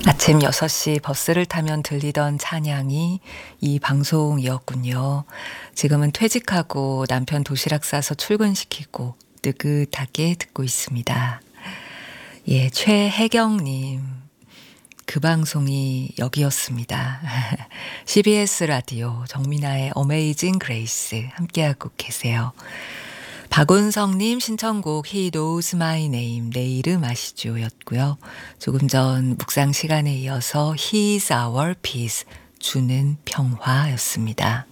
아침 6시 버스를 타면 들리던 찬양이 이 방송이었군요. 지금은 퇴직하고 남편 도시락 싸서 출근시키고 느긋하게 듣고 있습니다. 예, 최혜경님. 그 방송이 여기였습니다. CBS 라디오 정민아의 어메이징 그레이스 함께하고 계세요. 박운성님 신청곡 He Knows My Name 내 이름 아시죠 였고요. 조금 전 묵상 시간에 이어서 He's Our Peace 주는 평화였습니다.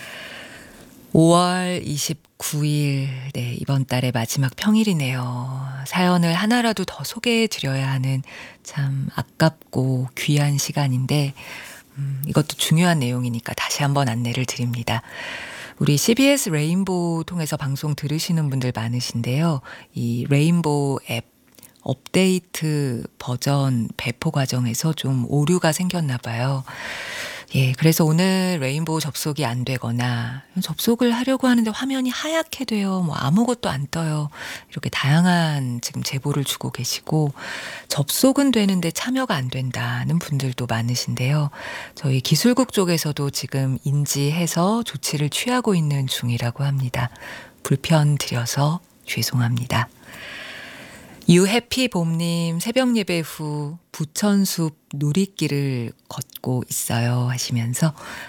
5월 29일 네, 이번 달의 마지막 평일이네요. 사연을 하나라도 더 소개해 드려야 하는 참 아깝고 귀한 시간인데 이것도 중요한 내용이니까 다시 한번 안내를 드립니다. 우리 CBS 레인보우 통해서 방송 들으시는 분들 많으신데요. 이 레인보우 앱 업데이트 버전 배포 과정에서 좀 오류가 생겼나 봐요. 예, 그래서 오늘 레인보우 접속이 안 되거나 접속을 하려고 하는데 화면이 하얗게 돼요. 뭐 아무것도 안 떠요. 이렇게 다양한 지금 제보를 주고 계시고 접속은 되는데 참여가 안 된다는 분들도 많으신데요. 저희 기술국 쪽에서도 지금 인지해서 조치를 취하고 있는 중이라고 합니다. 불편 드려서 죄송합니다. 유해피봄님 새벽 예배 후 부천숲 누리길을 걷고 있어요 하시면서